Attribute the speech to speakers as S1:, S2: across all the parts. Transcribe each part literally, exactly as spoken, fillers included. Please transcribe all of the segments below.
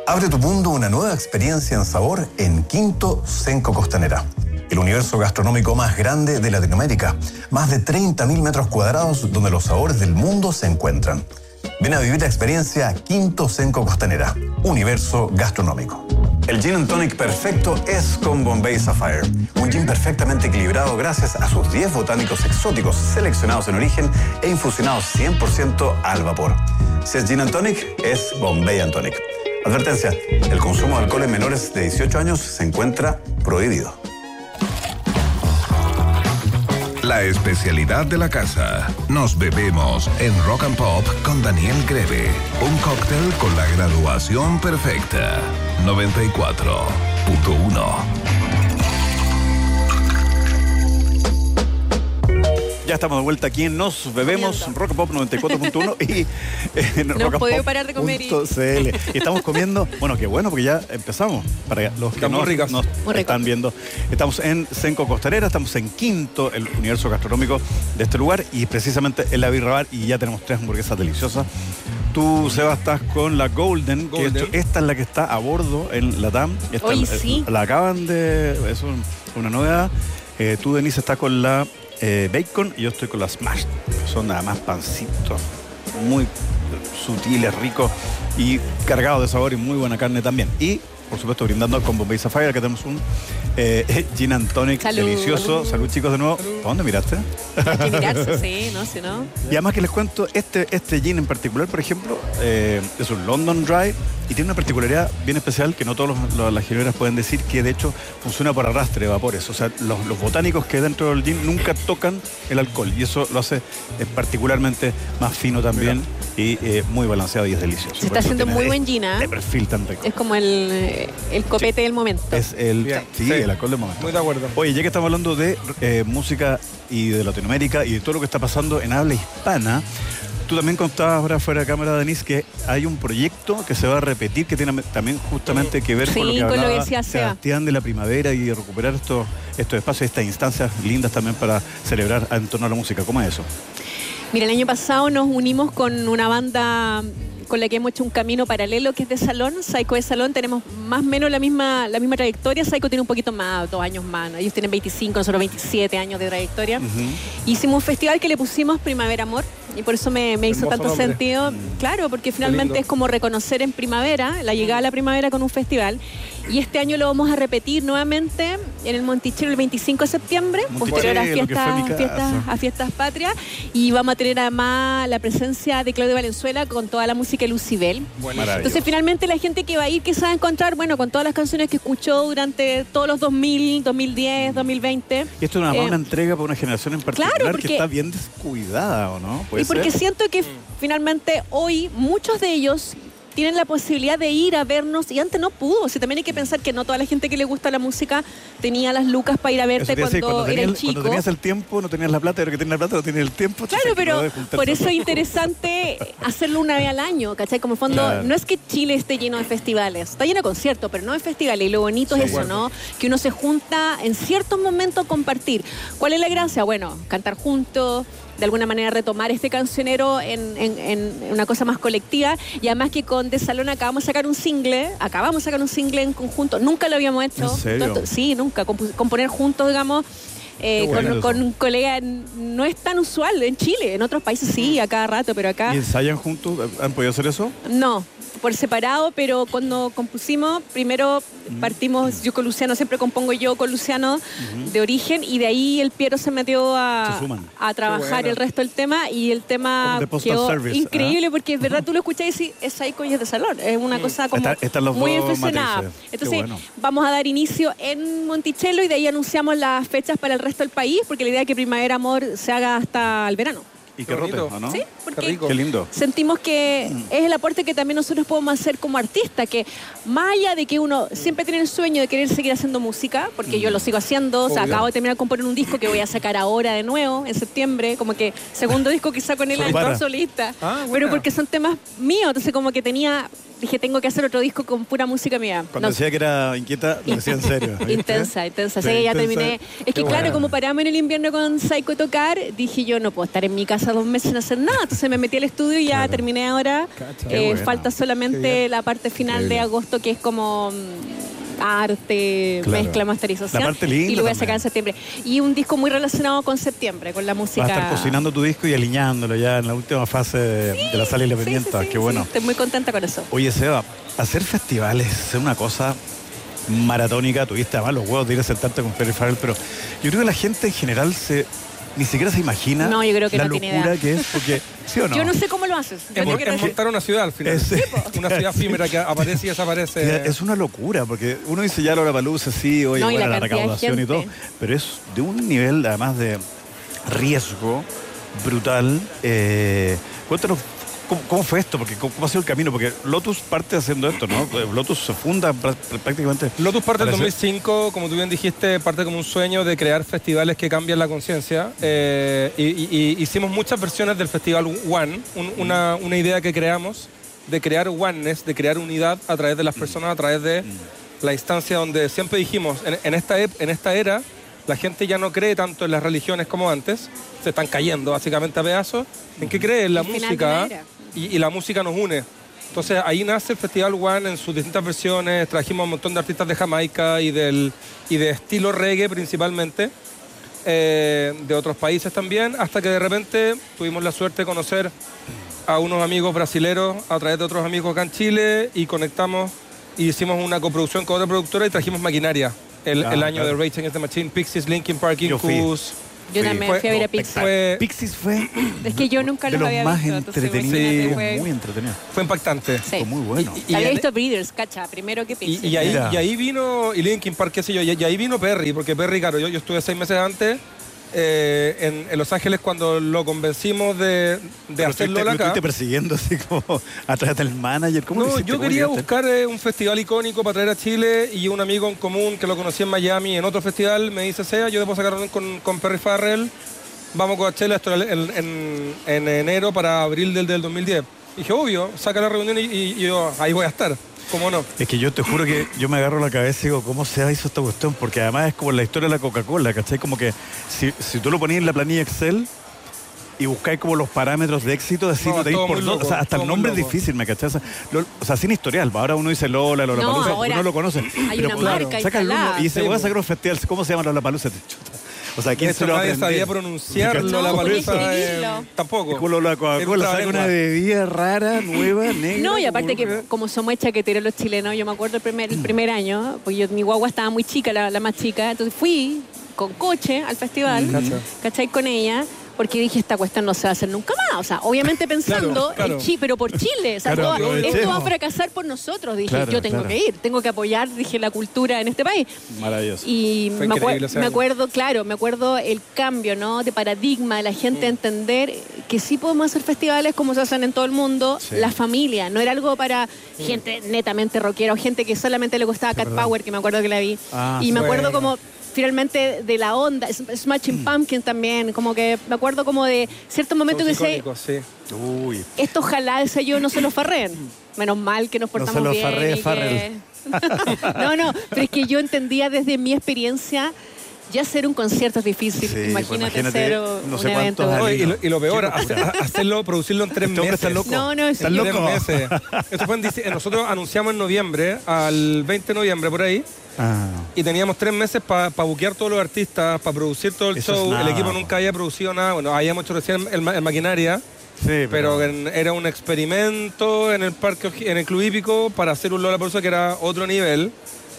S1: Abre tu mundo una nueva experiencia en sabor en Quinto Cenco Costanera, el universo gastronómico más grande de Latinoamérica. Más de treinta mil metros cuadrados donde los sabores del mundo se encuentran. Ven a vivir la experiencia Quinto Cenco Costanera, universo gastronómico. El Gin and Tonic perfecto es con Bombay Sapphire. Un gin perfectamente equilibrado gracias a sus diez botánicos exóticos seleccionados en origen e infusionados cien por ciento al vapor. Si es Gin and Tonic, es Bombay and Tonic. Advertencia, el consumo de alcohol en menores de dieciocho años se encuentra prohibido.
S2: La especialidad de la casa. Nos bebemos en Rock and Pop con Daniel Greve. Un cóctel con la graduación perfecta. noventa y cuatro punto uno.
S3: Ya estamos de vuelta aquí en Nos Bebemos, Rock and Pop noventa y cuatro punto uno y en
S4: no
S3: Rock
S4: hemos podido parar de comer. Y...
S3: C L. Y estamos comiendo, bueno, qué bueno, porque ya empezamos. Para los que no nos están viendo, estamos en Cenco Costanera, estamos en Quinto, el universo gastronómico de este lugar, y precisamente en la Birra Bar, y ya tenemos tres hamburguesas deliciosas. Tú, Seba, estás con la Golden, Golden. que esto, esta es la que está a bordo en la T A M. Esta,
S4: Hoy sí.
S3: La acaban de... Es un, una novedad. Eh, tú, Denise, estás con la... Eh, bacon y yo estoy con las smash, que son nada más pancitos muy sutiles, ricos y cargados de sabor y muy buena carne también. Y por supuesto brindando con Bombay Sapphire, que tenemos un eh, Gin and Tonic Salud. delicioso. Salud, chicos, de nuevo. ¿A dónde miraste?
S4: Hay que mirarse, sí, no sé, ¿no?
S3: Y además que les cuento, este, este gin en particular, por ejemplo, eh, es un London Dry y tiene una particularidad bien especial que no todas las ginebras pueden decir, que de hecho funciona por arrastre de vapores. O sea, los, los botánicos que dentro del gin nunca tocan el alcohol, y eso lo hace eh, particularmente más fino también. Mira. Y eh, muy balanceado y es delicioso.
S4: Se está haciendo muy buen gin, ¿eh?
S3: De perfil tan rico.
S4: Es como el, el copete sí. del momento.
S3: Es el, sí, sí, el alcohol del momento.
S5: Muy de acuerdo.
S3: Oye, ya que estamos hablando de eh, música y de Latinoamérica y de todo lo que está pasando en habla hispana, tú también contabas ahora fuera de cámara, Denise, que hay un proyecto que se va a repetir, que tiene también justamente que ver
S4: sí,
S3: con lo que
S4: con
S3: hablaba
S4: lo que decía
S3: Sebastián de la primavera y recuperar estos, estos espacios, estas instancias lindas también para celebrar en torno a la música. ¿Cómo es eso?
S4: Mira, el año pasado nos unimos con una banda con la que hemos hecho un camino paralelo, que es de salón, Psycho de salón. Tenemos más o menos la misma, la misma trayectoria. Psycho tiene un poquito más, dos años más, ¿no? Ellos tienen veinticinco, nosotros veintisiete años de trayectoria. Uh-huh. Hicimos un festival que le pusimos Primavera Amor, y por eso me, me hizo tanto nombre. sentido. Claro, porque finalmente es como reconocer en primavera, la llegada a la primavera con un festival. Y este año lo vamos a repetir nuevamente en el Monticello el veinticinco de septiembre, posterior a fiestas, fiestas, a fiestas patrias. Y vamos a tener además la presencia de Claudio Valenzuela con toda la música de Lucibel. Entonces finalmente la gente que va a ir, que se va a encontrar, bueno, con todas las canciones que escuchó durante todos los dos mil, dos mil diez, dos mil veinte.
S3: Y esto es una, eh, una entrega para una generación en particular,
S4: claro, porque,
S3: que está bien descuidada, ¿o no?
S4: Y porque ser? siento que finalmente hoy muchos de ellos tienen la posibilidad de ir a vernos, y antes no pudo. O sea, también hay que pensar que no toda la gente que le gusta la música tenía las lucas para ir a verte cuando, decir, cuando era
S3: tenías,
S4: chico.
S3: Cuando tenías el tiempo, no tenías la plata, pero que tienes la plata, no tienes el tiempo.
S4: Claro, pero por eso es interesante hacerlo una vez al año, ¿cachai? Como en fondo, claro. No es que Chile esté lleno de festivales, está lleno de conciertos, pero no de festivales. Y lo bonito sí, es eso, bueno. ¿no? Que uno se junta en ciertos momentos a compartir. ¿Cuál es la gracia? Bueno, cantar juntos, de alguna manera retomar este cancionero en, en, en una cosa más colectiva, y además que con De Salón acabamos de sacar un single, acabamos de sacar un single en conjunto, nunca lo habíamos hecho.
S3: ¿En serio?
S4: Sí, nunca, componer juntos, digamos, eh, bueno con, con un colega, no es tan usual en Chile, en otros países sí, a cada rato, pero acá...
S3: ¿Y ensayan juntos? ¿Han podido hacer eso?
S4: No, por separado, pero cuando compusimos, primero partimos, yo con Luciano, siempre compongo yo con Luciano uh-huh. de origen, y de ahí el Piero se metió a, a trabajar el resto del tema, y el tema quedó service, increíble, ¿eh? Porque es verdad, tú lo escuchás y decís, es Psycho y es de salón, es una sí. cosa como Está, muy impresionada. Entonces bueno. vamos a dar inicio en Monticello, y de ahí anunciamos las fechas para el resto del país, porque la idea es que Primavera Amor se haga hasta el verano.
S3: Y qué rote, ¿no?
S4: Sí, porque
S3: qué, rico. Qué lindo.
S4: Sentimos que mm. es el aporte que también nosotros podemos hacer como artistas, que más allá de que uno siempre tiene el sueño de querer seguir haciendo música, porque mm. yo lo sigo haciendo, o sea, acabo de terminar de componer un disco que voy a sacar ahora de nuevo, en septiembre, como que segundo disco que saco en el actor solista, ah, pero porque son temas míos, entonces como que tenía... Dije, tengo que hacer otro disco con pura música mía.
S3: Cuando no. decía que era inquieta, lo decía en serio. ¿Viste?
S4: Intensa, intensa. Sí, ya terminé. Es que, claro, como paramos en el invierno con Psycho tocar, dije yo, no puedo estar en mi casa casa dos meses sin hacer nada. Entonces me metí al estudio y ya
S3: Claro.
S4: terminé ahora.
S3: Cacha.
S4: Eh,
S3: Qué bueno.
S4: falta solamente la parte final
S3: Increíble.
S4: de agosto, que es como mm, arte,
S3: Claro.
S4: mezcla, masterización.
S3: La parte linda
S4: y lo voy a
S3: también.
S4: sacar en septiembre. Y un disco muy relacionado con septiembre, con la música.
S3: Vas a estar cocinando tu disco y alineándolo ya en la última fase de, de la sala y la
S4: Sí, sí,
S3: pimienta.
S4: sí,
S3: Qué bueno.
S4: sí, estoy muy contenta con eso.
S3: Oye, Seba, hacer festivales es una cosa maratónica. Tuviste además los huevos de ir a sentarte con Perry Farrell, pero yo creo que la gente en general se ni siquiera se imagina
S4: No, yo creo que
S3: la
S4: no tiene
S3: locura
S4: idea.
S3: que es, porque ¿sí o no?
S4: Yo no sé cómo lo haces. Yo
S5: Es,
S4: no
S5: mon-
S4: quiero
S5: es
S4: decir-
S5: montar una ciudad al final.
S3: Es-
S5: Una ciudad efímera que aparece y desaparece.
S3: Es una locura, porque uno dice ya Lollapalooza, sí, oye,
S4: No, y
S3: bueno,
S4: la
S3: la,
S4: cantidad de
S3: recaudación y todo,
S4: gente.
S3: pero es de un nivel, además, de riesgo brutal. Eh, cuéntanos, ¿cómo, cómo fue esto? Porque ¿cómo, cómo ha sido el camino? Porque Lotus parte haciendo esto, ¿no? Lotus se funda prá- prácticamente...
S5: Lotus parte del dos
S3: parece-
S5: mil cinco, como tú bien dijiste, parte como un sueño de crear festivales que cambian la conciencia. Eh, y, y- y hicimos muchas versiones del Festival One, un- una, una idea que creamos de crear oneness, de crear unidad a través de las personas, a través de la instancia donde siempre dijimos, en, en esta, ep- en esta era, la gente ya no cree tanto en las religiones como antes, se están cayendo básicamente a pedazos. ¿En qué cree? En la
S4: El final de
S5: música.
S4: una era.
S5: Y, y la música nos une. Entonces ahí nace el Festival One en sus distintas versiones. Trajimos un montón de artistas de Jamaica y, del, y de estilo reggae principalmente, eh, de otros países también, hasta que de repente tuvimos la suerte de conocer a unos amigos brasileros a través de otros amigos acá en Chile y conectamos y hicimos una coproducción con otra productora y trajimos maquinaria. El,
S3: Ah,
S5: el año
S3: claro.
S5: de Rage Against the Machine, Pixies, Linkin Park,
S3: Yo fui.
S5: Incubus.
S4: Yo
S3: Sí.
S4: también
S5: Fue-
S4: fui a ver a
S5: no,
S4: Pixar.
S5: fue-
S3: Pixis fue
S4: Es que yo nunca
S3: de
S4: los
S3: los
S4: había
S3: más
S4: visto. entonces
S3: entretenidos,
S4: imagínate, fue-
S3: muy entretenido.
S5: Fue impactante.
S4: Sí.
S3: Fue muy bueno.
S5: Y- y-
S4: Había
S5: en-
S4: visto Breeders, cacha, primero que Pixar.
S5: Y, y ahí,
S3: Mira.
S5: y ahí vino, y Linkin Park, qué sé yo, y, y ahí vino Perry, porque Perry, claro, yo, yo estuve seis meses antes eh, en, en Los Ángeles cuando lo convencimos de, de
S3: Pero
S5: hacerlo
S3: estuviste- lo
S5: acá.
S3: estuviste persiguiendo así como atrás del manager. ¿Cómo lo
S5: No,
S3: hiciste?
S5: yo
S3: ¿Cómo
S5: quería
S3: llegaste?
S5: buscar eh, un festival icónico para traer a Chile y un amigo en común que lo conocí en Miami en otro festival me dice, Sea, yo debo sacar reunión con, con Perry Farrell, vamos a Coachella esto en, en- en enero para abril del, del dos mil diez. Dije, obvio, saca la reunión y, y- y yo ahí voy a estar, ¿cómo no?
S3: Es que yo te juro que yo me agarro la cabeza y digo, ¿cómo se hizo esta cuestión? Porque además es como la historia de la Coca-Cola, ¿cachai? Como que si, si tú lo ponías en la planilla Excel y buscáis como los parámetros de éxito, así
S5: No,
S3: no, tenéis
S5: todo
S3: por
S5: muy
S3: dos.
S5: loco,
S3: O sea, hasta
S5: todo
S3: el
S5: muy
S3: nombre es
S5: loco.
S3: difícil, ¿me cachai? O sea, lo- o sea, sin historial. Ahora uno dice Lola, Lollapalooza,
S4: No,
S3: porque
S4: ahora
S3: uno lo conoce.
S4: hay
S3: Pero
S4: una
S3: pues,
S4: marca
S3: saca el uno
S4: instalada.
S3: y se
S5: Sí,
S3: va a
S5: po.
S3: sacar un festival. ¿Cómo se llama Lollapalooza? Chuta. O sea,
S5: De
S3: ¿quién se
S5: hecho,
S3: lo va a
S5: nadie
S3: aprender?
S5: sabía pronunciarlo,
S4: No,
S5: la
S4: podías
S5: palusa, eh,
S4: escribirlo.
S5: tampoco.
S3: Es como la
S5: Era
S3: Coca-Cola,
S5: un
S3: saca una
S5: trabalengua.
S3: bebida rara, nueva, negra.
S4: No, y aparte
S3: como-
S4: que como somos chaqueteros los chilenos, yo me acuerdo el primer, el primer año, pues yo, mi guagua estaba muy chica, la, la más chica, entonces fui con coche al festival,
S5: Cacha.
S4: ¿cachai? Con ella, porque dije, esta cuestión no se va a hacer nunca más. O sea, obviamente pensando,
S5: Claro, claro.
S4: en Chi- pero por Chile. O sea,
S3: Claro,
S4: todo-
S3: aprovechemos.
S4: esto va a fracasar por nosotros. Dije,
S3: Claro,
S4: yo tengo
S3: claro.
S4: que ir, tengo que apoyar, dije, la cultura en este país.
S3: Maravilloso.
S4: Y
S5: Fue
S4: me,
S5: increíble
S4: acuer-
S5: ese
S4: me
S5: año.
S4: acuerdo, claro, me acuerdo el cambio, ¿no? De paradigma, de la gente
S5: Mm.
S4: entender que sí podemos hacer festivales como se hacen en todo el mundo,
S3: Sí.
S4: la familia, no era algo para gente netamente rockera o gente que solamente le gustaba Cat
S3: verdad.
S4: Power, que me acuerdo que la vi.
S3: Ah,
S4: y me
S5: sí.
S4: acuerdo
S5: Bueno.
S4: como finalmente de la onda, S- Smashing Pumpkins también, como que me acuerdo como de ciertos momentos que
S5: Los
S4: se
S5: icónicos, sí.
S3: Uy.
S4: esto ojalá ese yo no se lo farreen. Menos mal que nos portamos
S3: lo
S4: bien.
S3: farree
S4: y que-
S3: Farrell.
S4: no, no, pero es que yo entendía desde mi experiencia, ya hacer un concierto es difícil.
S3: Sí, pues
S4: imagínate,
S3: imagínate,
S4: hacer un
S3: no sé
S4: evento.
S3: cuántos
S5: No, y, lo,
S3: Lindo.
S5: y lo peor,
S3: Qué locura.
S5: hace- hacerlo, producirlo en tres
S3: Este hombre
S5: meses.
S3: está loco.
S4: No, no, es
S3: Está
S5: Tres
S3: loco.
S5: meses. Esto fue en dic- nosotros anunciamos en noviembre, al veinte de noviembre por ahí,
S3: Ah.
S5: y teníamos tres meses para buquear todos los artistas, para producir todo el
S3: Eso es
S5: show.
S3: nada,
S5: El equipo
S3: po.
S5: nunca había producido nada. Bueno, habíamos hecho recién el, ma- el maquinaria,
S3: Sí,
S5: pero en- era un experimento en el parque, Oji- en el club hípico para hacer un Lollapalooza que era otro nivel.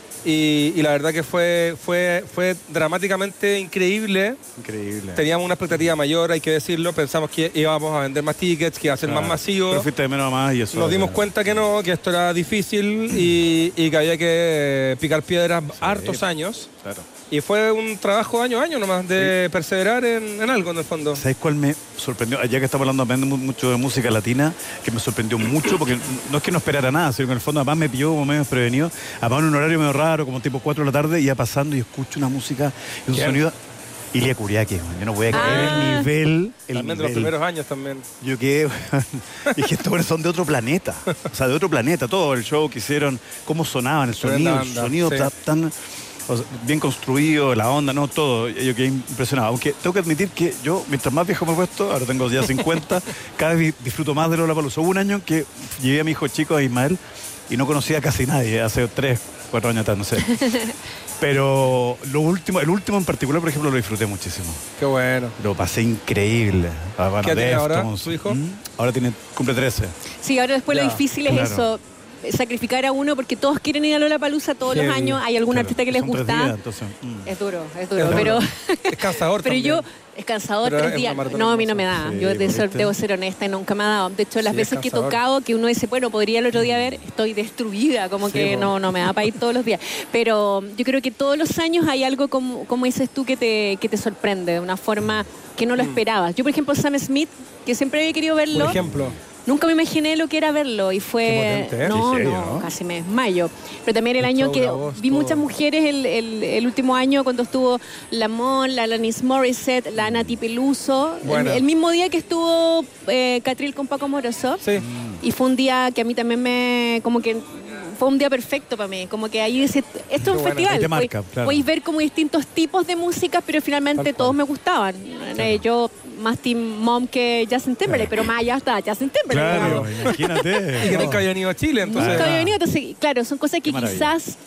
S5: Y, y la verdad que fue, fue, fue dramáticamente increíble.
S3: Increíble.
S5: Teníamos una expectativa mayor, hay que decirlo. Pensamos que íbamos a vender más tickets, que iba a ser
S3: Claro.
S5: más masivo.
S3: Pero fuiste de menos a más y eso.
S5: Nos dimos
S3: eh,
S5: cuenta que no, que esto era difícil y, y que había que picar piedras hartos años.
S3: Claro.
S5: Y fue un trabajo año a año nomás de perseverar en, en algo, en el fondo.
S3: ¿Sabes cuál me sorprendió? Ya que estamos hablando también mu- mucho de música latina, que me sorprendió mucho, porque no es que no esperara nada, sino que en el fondo además me pilló como medio desprevenido, además en un horario medio raro, como tipo cuatro de la tarde, y ya pasando y escucho una música y un
S5: ¿Quién?
S3: sonido. Ilia Kuriaki, man. Yo no voy a creer
S4: Ah.
S3: el nivel. El
S5: También de los
S3: nivel.
S5: primeros años también.
S3: Yo qué, y que estos buenos son de otro planeta. O sea, de otro planeta. Todo el show que hicieron, cómo sonaban, el
S5: Tremenda
S3: sonido, el
S5: banda,
S3: sonido
S5: sí.
S3: ta- tan. O sea, bien construido, la onda, no, todo. Yo quedé impresionado. Aunque tengo que admitir que yo, mientras más viejo me he puesto, ahora tengo ya cincuenta, cada vez disfruto más de Lollapalooza. Hubo un año que llevé a mi hijo chico, a Ismael, y no conocía a casi nadie, hace tres, cuatro años atrás, no sé. Pero lo último, el último en particular, por ejemplo, lo disfruté muchísimo.
S5: Qué bueno.
S3: Lo pasé increíble. Ah, bueno,
S5: ¿Qué tiene ahora
S3: Deftones.
S5: tu hijo?
S3: ¿Mm? Ahora tiene, cumple trece.
S4: Sí, ahora después
S5: Ya,
S4: lo difícil es
S3: claro.
S4: eso, sacrificar a uno porque todos quieren ir a Lollapalooza todos
S5: Heavy.
S4: los años. Hay algún
S3: Claro,
S4: artista que les
S3: son tres
S4: gusta.
S3: días, entonces, mm.
S4: Es duro, es duro,
S5: Es
S4: pero...
S5: duro. Es cansador
S4: Pero
S5: también.
S4: yo, es cansador
S5: Pero
S4: tres
S5: es
S4: días.
S5: una maratón
S4: No, a mí no me
S5: hermosa.
S4: da.
S3: Sí,
S4: yo de ser,
S3: ¿viste?
S4: debo ser honesta y nunca me ha dado. De hecho, las
S5: Sí,
S4: veces
S5: es
S4: que he
S5: cansador.
S4: tocado, que uno dice, bueno, podría el otro día ver, estoy destruida, como
S5: Sí,
S4: que
S5: po.
S4: no, no me da para ir todos los días. Pero yo creo que todos los años hay algo, como, como dices tú, que te, que te sorprende de una forma que no lo esperabas. Yo, por ejemplo, Sam Smith, que siempre había querido verlo.
S5: Por ejemplo.
S4: Nunca me imaginé lo que era verlo y fue...
S5: Qué potente, ¿eh?
S4: No,
S3: Sí, serio,
S4: no,
S3: ¿no?
S4: casi me desmayo. Pero también el
S5: El
S4: año
S5: show
S4: que
S5: de agosto.
S4: vi muchas mujeres, el, el, el último año cuando estuvo la Mon, la Alanis Morissette, la Nati Peluso, el,
S5: Buena.
S4: el mismo día que estuvo eh, Catril con Paco Morosov.
S5: Sí.
S4: Y fue un día que a mí también me... como que fue un día perfecto para mí. Como que ahí dice, esto es un
S5: bueno.
S4: festival.
S3: Ahí te marca,
S4: Podéis-
S3: claro.
S4: Podéis ver como distintos tipos de música, pero finalmente
S5: Tal
S4: todos
S5: cual.
S4: me gustaban. Eh, yo más Team Mom que Justin Timberlake, pero más allá está Justin Timberlake.
S3: Claro,
S4: digamos.
S3: imagínate.
S5: Y que
S3: No.
S5: nunca habían ido a Chile, entonces.
S4: Nunca había
S3: Ah.
S4: venido, entonces, claro, son cosas que
S3: Qué maravilla.
S4: quizás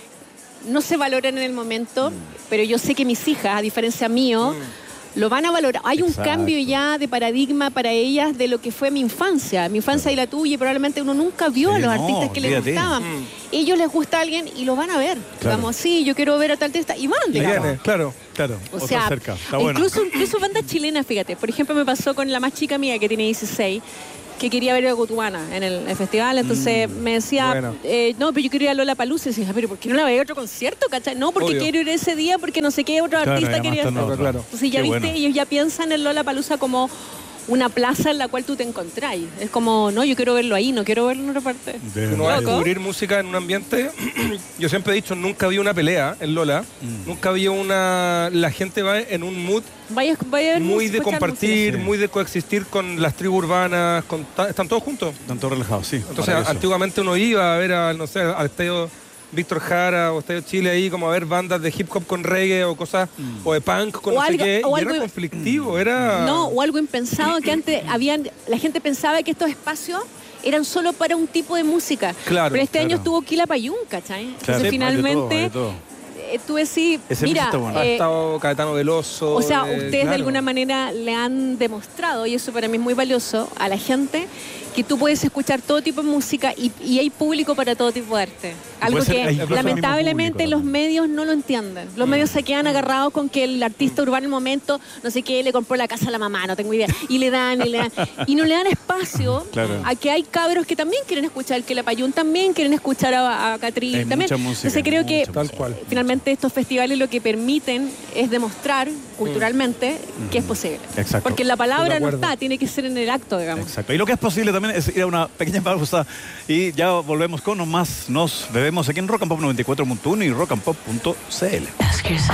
S4: no se valoran en el momento, pero yo sé que mis hijas, a diferencia mío, lo van a valorar. Hay un
S3: Exacto.
S4: cambio ya de paradigma para ellas de lo que fue mi infancia, mi infancia y la tuya, y probablemente uno nunca vio
S3: Sí,
S4: a los
S3: no,
S4: artistas que les
S3: olvídate.
S4: gustaban.
S5: Mm.
S4: Ellos les gusta a alguien y lo van a ver.
S3: Claro.
S4: Digamos, sí, yo quiero ver a tal artista y van,
S5: Y
S4: digamos.
S5: viene, claro.
S3: Claro,
S4: O
S3: otro
S4: sea,
S3: cerca. Está bueno.
S4: incluso, incluso bandas chilenas, fíjate. Por ejemplo, me pasó con la más chica mía, que tiene dieciséis, que quería ver a Gotuana en el, el festival. Entonces me decía,
S5: bueno.
S4: eh, no, pero yo quiero ir a Lollapalooza. Y decía, pero ¿por qué no la veía a otro concierto? ¿Cachai? No, porque
S5: Obvio.
S4: quiero ir ese día porque no sé qué otro
S3: Claro,
S4: artista
S3: además
S4: quería
S3: están
S4: hacer.
S3: otros.
S5: Claro.
S4: Entonces ya
S3: Qué
S4: viste,
S3: bueno.
S4: ellos ya piensan en Lollapalooza como una plaza en la cual tú te encontráis. Es como, no, yo quiero verlo ahí, no quiero verlo en otra parte.
S3: De-
S5: Uno va a
S4: Loco.
S5: descubrir música en un ambiente. Yo siempre he dicho, nunca vi una pelea en Lola.
S3: Mm.
S5: Nunca vi una. La gente va en un mood
S4: Vaya, vaya a ver
S5: muy
S4: música,
S5: de
S4: escuchar
S5: compartir,
S3: música. Sí.
S5: muy de coexistir con las tribus urbanas. Con ta- están todos juntos.
S3: Están todos relajados, sí.
S5: Entonces,
S3: maravilloso.
S5: antiguamente uno iba a ver, a, no sé, al estadio Víctor Jara o estadio Chile ahí, como a ver bandas de hip hop con reggae o cosas, o de punk con
S4: O
S5: no sé
S4: algo-
S5: qué.
S4: o
S5: Y
S4: algo-
S5: era conflictivo, era.
S4: No, o algo impensado que antes habían, la gente pensaba que estos espacios eran solo para un tipo de música.
S5: Claro,
S4: Pero este año
S3: claro.
S4: estuvo Kila Payún, ¿cachai? Entonces
S3: Claro, hay de
S4: finalmente
S3: todo, hay de todo.
S4: eh, tú decís,
S3: Ese
S4: mira,
S3: está bueno.
S5: Ha
S4: eh,
S5: estado Caetano Veloso.
S4: o sea,
S5: eh,
S4: ustedes de
S5: claro.
S4: alguna manera le han demostrado, y eso para mí es muy valioso, a la gente, que tú puedes escuchar todo tipo de música y, y hay público para todo tipo de arte. Algo
S3: puede ser-
S4: que
S3: hay incluso el mismo
S4: lamentablemente
S3: público
S4: los
S3: también.
S4: medios no lo entienden. Los medios se quedan agarrados con que el artista urbano en el momento, no sé qué, le compró la casa a la mamá, no tengo idea, y le dan, y le dan, y no le dan espacio
S3: Claro.
S4: a que hay cabros que también quieren escuchar que la Payún, también quieren escuchar a, a Catril,
S3: Hay
S4: también.
S3: mucha música,
S4: Entonces creo que
S3: mucha
S5: Tal cual.
S4: finalmente estos festivales lo que permiten es demostrar culturalmente que es posible.
S3: Exacto.
S4: Porque la
S5: Estoy
S4: palabra
S5: de
S4: no
S5: acuerdo.
S4: está, tiene que ser en el acto, digamos.
S3: Exacto. Y lo que es posible también es ir a una pequeña pausa y ya volvemos con más. Nos bebemos aquí en Rock and Pop noventa y cuatro punto uno y rock and pop punto c l.
S6: Ask yourself.